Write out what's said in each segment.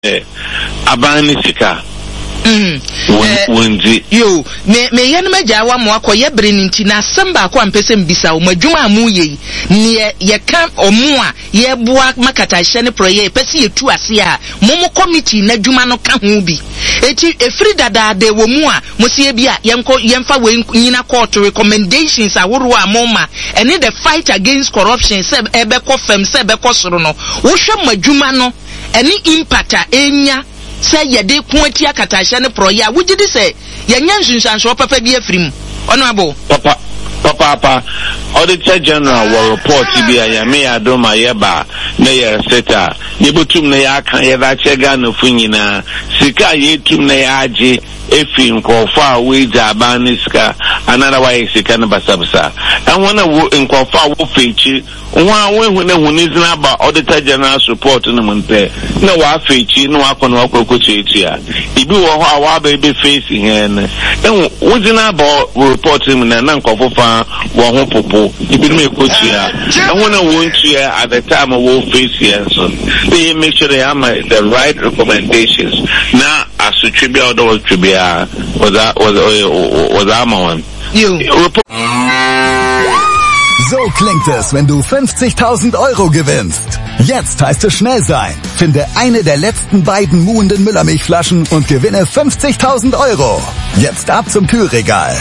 abanisika yo me yen maja wa mo akoye breni nti na samba akwa mpese mbisa o madwuma amu ye ne ye kan omu a ye boa makata hye ne proye pese yetu ase a momo committee na dwuma no ka ho bi eti efri dada de wo mu a mo se bi a yemfa we nyina court recommendations aworo a moma ene the fight against corruption se ebe ko fem se ebe ko soro no wo hwe madwuma no ene impacta enya say ye de kwati akatasha ne proya wugidi say ye nya nsunsanso papa bi afrim honorable papa auditor general will report bi ya me adoma ye ba na ye seta ye botum na ya kan ye da chega no funyina sika ye tum na ya age efi nkofa we jabaniska another way sika na basabsa and when nkofa wo fechi nwa we hu na hunizina ba auditor general support no munpe na wa fechi no akono akokoche etia ibi wo ho awa ba be face hen en wuzina ba report him na nkofo fa wo ho popo ibi me kochia and when won tia at the time wo face here so they make sure they have the right recommendations na asutwibia odo twibia was Amon. So klingt es, wenn du 50.000 Euro gewinnst. Jetzt heißt es schnell sein. Finde eine der letzten beiden muhenden Müllermilchflaschen und gewinne 50.000 Euro. Jetzt ab zum Kühlregal.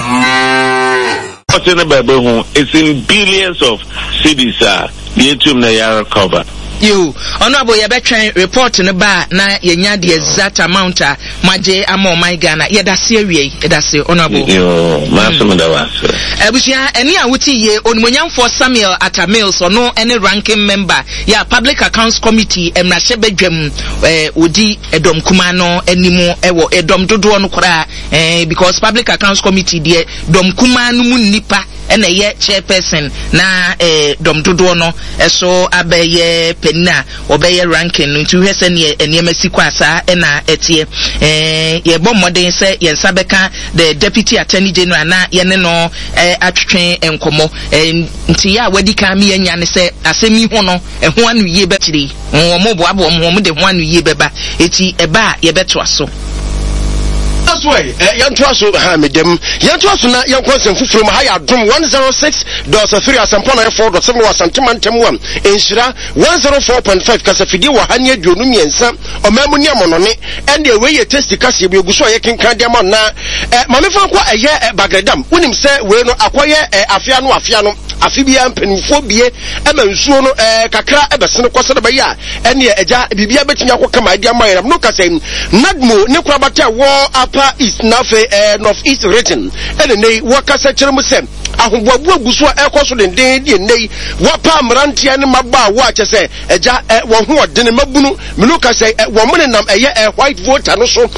It's in billions of cities, the cover. You honorable ye betwen report no ba na yenya the exact amount a maje amo my Ghana ye da se awie ye da se honorable yo masum da was ebusia eni a wuti ye onimonyamfo Samuel Atamils ono ene ranking member ya public accounts committee emrahye badwam odi edom kuma no animu ewo edom dodo no kora because public accounts committee de dom kuma no mu nipa ena ye chairperson na dom dodo no eso abeye na obeye ranking nti hwese ne enema sikwasa na etie ye bomodin se ye nsabeka the deputy attorney general na ye ne no atwetwen enkomo nti ya wadi ka mi anya ne se asemi ho no eho anu ye betiri wo boabo mo de ho anu ye beba eti eba ye beto aso that's why yanto aso ha medem yanto aso na yankonsem fufuru ma ha ya dom 106.3 asampona 4.7 wasantimantem wam enhira 104.5 kasafidi wa hanye dwonu miensa omamu ni amonone ende we ye testi kase bi oguso ye kenkan de ma na mamefa kwa eye bagredam unim se we no akoye afia no afibia mpanifo bie ema nsuo no kakra ebesene kwose ba ya ene eja bibia betinya kwakama dia mayram no kase nadmo ne kurabata wo apa is nafe north east region ene nei wakasa kyeremu sem ahoboabu aguso ekoso den nei wapa mrantia ne maba wo akyese eja wo ho odene mabunu menu kase wo mene nam eye white voter no so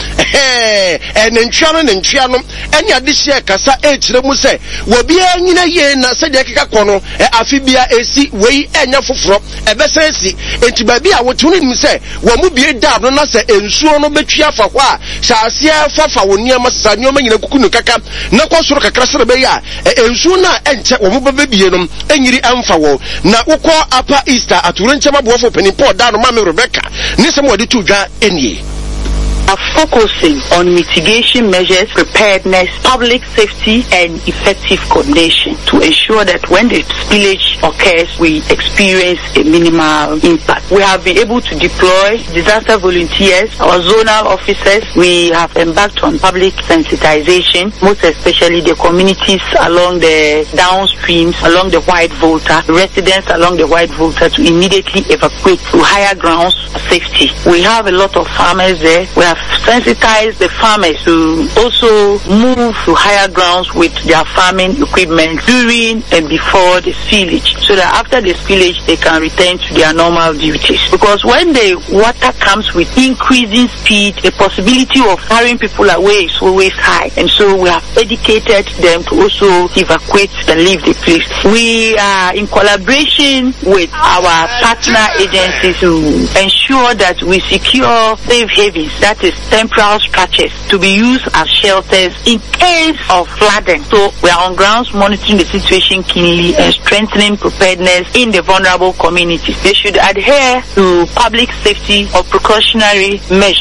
nentwia no ene ade hye kasa kyeremu se wo bia nyina ye na se de keka kono afibia esi wei enya foforo ebesesi enti ba bia wo tunu nim se wo mu bie da no na se ensuo no betwia fa hɔ a hyaase fafa wo niam sesa niam nyina kukunu kaka na kwasoro kakra sere be ya ensuo na enche wo mu bebie no enyiri amfa wo na wokɔ apa Easter aturo nchema boafo penipɔ da no ma me Rebecca ne se mo de to dwa enie are focusing on mitigation measures, preparedness, public safety, and effective coordination to ensure that when the spillage occurs, we experience a minimal impact. We have been able to deploy disaster volunteers, our zonal officers. We have embarked on public sensitization, most especially the communities along the downstreams, along the White Volta, residents along the White Volta to immediately evacuate to higher grounds for safety. We have a lot of farmers there. We have sensitized the farmers to also move to higher grounds with their farming equipment during and before the spillage, so that after the spillage they can return to their normal duties. Because when the water comes with increasing speed, the possibility of carrying people away is always high, and so we have educated them to also evacuate and leave the place. We are in collaboration with our partner agencies to ensure that we secure safe havens, that is is temporary structures to be used as shelters in case of flooding. So we are on grounds monitoring the situation keenly and strengthening preparedness in the vulnerable communities. They should adhere to public safety or precautionary measures